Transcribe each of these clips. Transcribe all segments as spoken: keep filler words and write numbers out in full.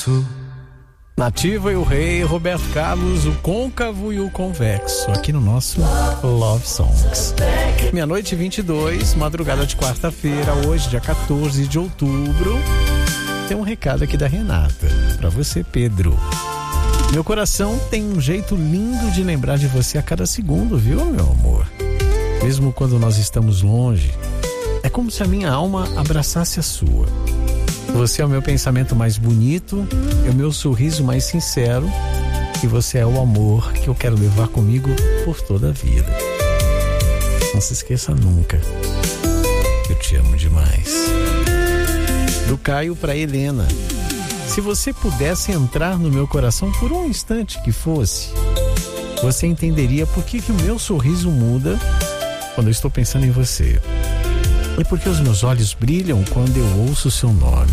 convexo. Nativa e o Rei, Roberto Carlos, o côncavo e o convexo, aqui no nosso Love Songs. Meia-noite e vinte e dois, madrugada de quarta-feira, hoje, dia quatorze de outubro. Tem um recado aqui da Renata, pra você, Pedro. Meu coração tem um jeito lindo de lembrar de você a cada segundo, viu, meu amor? Mesmo quando nós estamos longe, é como se a minha alma abraçasse a sua. Você é o meu pensamento mais bonito, é o meu sorriso mais sincero, e você é o amor que eu quero levar comigo por toda a vida. Não se esqueça nunca, eu te amo demais. Do Caio para Helena. Se você pudesse entrar no meu coração por um instante que fosse, você entenderia por que que o meu sorriso muda quando eu estou pensando em você. E por que os meus olhos brilham quando eu ouço o seu nome.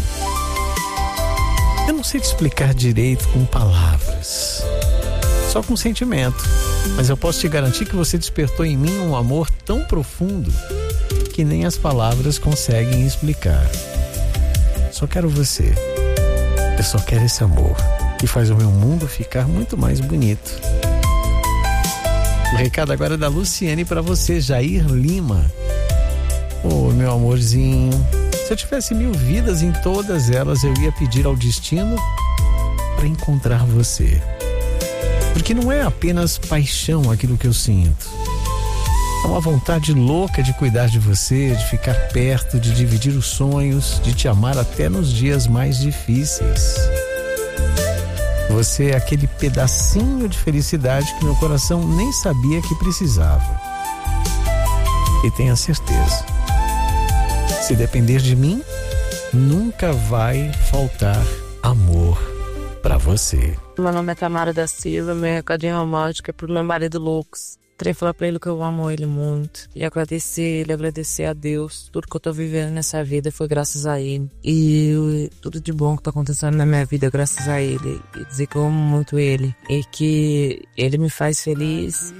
Eu não sei te explicar direito com palavras, só com sentimento, mas eu posso te garantir que você despertou em mim um amor tão profundo que nem as palavras conseguem explicar. Só quero você. Eu só quero esse amor que faz o meu mundo ficar muito mais bonito. O recado agora é da Luciene para você, Jair Lima. Ô, oh, meu amorzinho, se eu tivesse mil vidas, em todas elas eu ia pedir ao destino para encontrar você. Porque não é apenas paixão aquilo que eu sinto. É uma vontade louca de cuidar de você, de ficar perto, de dividir os sonhos, de te amar até nos dias mais difíceis. Você é aquele pedacinho de felicidade que meu coração nem sabia que precisava. E tenha certeza, se depender de mim, nunca vai faltar amor pra você. Meu nome é Tamara da Silva, meu recadinho romântico é pro meu marido Lucas. Queria falar pra ele que eu amo ele muito e agradecer ele, agradecer a Deus. Tudo que eu tô vivendo nessa vida foi graças a ele. E eu, tudo de bom que tá acontecendo na minha vida é graças a ele. E dizer que eu amo muito ele e que ele me faz feliz